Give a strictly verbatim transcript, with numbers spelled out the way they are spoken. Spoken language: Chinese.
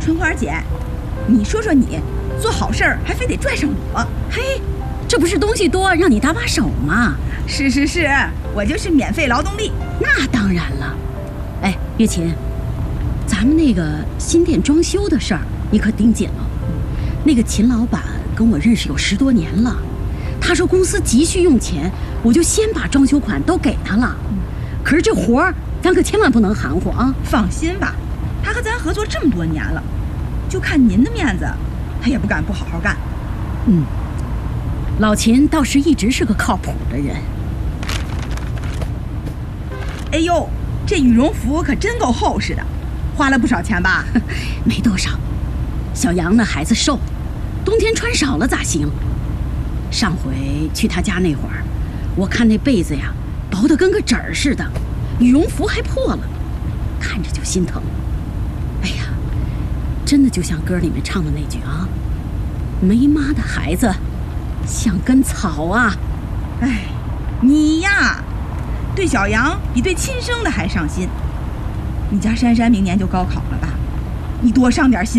春花姐，你说说你，做好事儿还非得拽上我？ 嘿，这不是东西多让你搭把手吗？ 是是是，我就是免费劳动力。 那当然了。哎，月琴，咱们那个新店装修的事儿，你可盯紧了。那个秦老板跟我认识有十多年了，他说公司急需用钱，我就先把装修款都给他了。可是这活儿，咱可千万不能含糊啊！ 放心吧，他和咱合作这么多年了，就看您的面子，他也不敢不好好干。 嗯，老秦倒是一直是个靠谱的人。 哎呦，这羽绒服可真够厚实的，花了不少钱吧？ 没多少。小杨那孩子瘦，冬天穿少了咋行？上回去他家那会儿，我看那被子呀，薄得跟个纸儿似的，羽绒服还破了，看着就心疼。哎呀，真的就像歌里面唱的那句啊，没妈的孩子像根草啊。 哎，你呀，对小杨比对亲生的还上心。你家珊珊明年就高考了吧？你多上点心。